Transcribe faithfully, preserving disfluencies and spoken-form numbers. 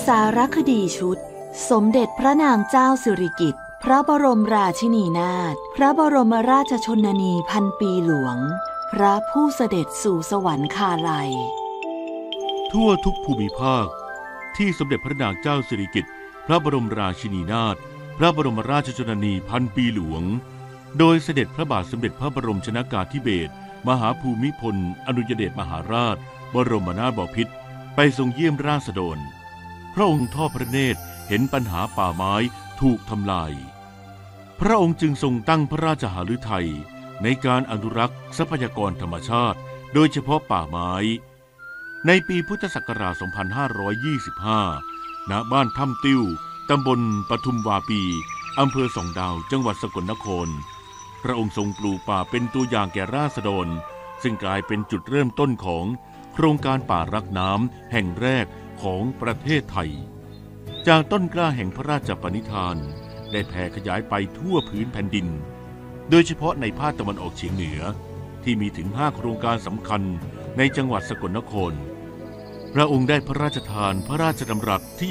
สารคดีชุดสมเด็จพระนางเจ้าสิริกิติ์พระบรมราชินีนาถพระบรมราชชนนีพันปีหลวงพระผู้เสด็จสู่สวรรคาลัยทั่วทุกภูมิภาคที่สมเด็จพระนางเจ้าสิริกิติ์พระบรมราชินีนาถพระบรมราชชนนีพันปีหลวงโดยเสด็จพระบาทสมเด็จพระบรมชนกาธิเบศรมหาภูมิพลอดุลยเดชมหาราชบรมนาถบพิตรไปทรงเยี่ยมราษฎรพระองค์ทอดพระเนตรเห็นปัญหาป่าไม้ถูกทำลายพระองค์จึงทรงตั้งพระราชหฤทัยในการอนุรักษ์ทรัพยากรธรรมชาติโดยเฉพาะป่าไม้ในปีพุทธศักราช สองพันห้าร้อยยี่สิบห้า ณ บ้านถ้ำติ้วตำบลปทุมวาปีอำเภอส่องดาวจังหวัดสกลนครพระองค์ทรงปลูกป่าเป็นตัวอย่างแก่ราษฎรซึ่งกลายเป็นจุดเริ่มต้นของโครงการป่ารักน้ำแห่งแรกของประเทศไทยจากต้นกล้าแห่งพระราชปณิธานได้แผ่ขยายไปทั่วพื้นแผ่นดินโดยเฉพาะในภาคตะวันออกเฉียงเหนือที่มีถึงห้าโครงการสำคัญในจังหวัดสกลนครพระองค์ได้พระราชทานพระราชดำรัสที่